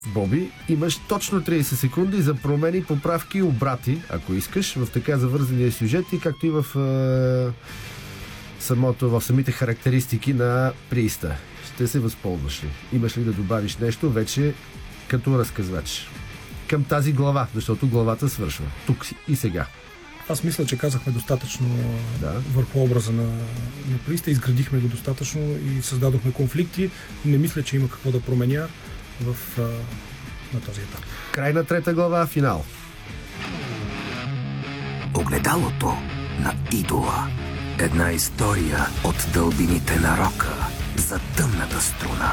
Боби, имаш точно 30 секунди за промени, поправки и обрати, ако искаш, в така завързания сюжет и както и в самите характеристики на прииста. Ще се възползваш ли? Имаш ли да добавиш нещо вече като разказвач към тази глава, защото главата свършва тук и сега? Аз мисля, че казахме достатъчно върху образа на прииста, изградихме го достатъчно и създадохме конфликти. Не мисля, че има какво да променя на този етап. Край на трета глава, финал. Огледалото на идола. Една история от дълбините на рока за тъмната струна.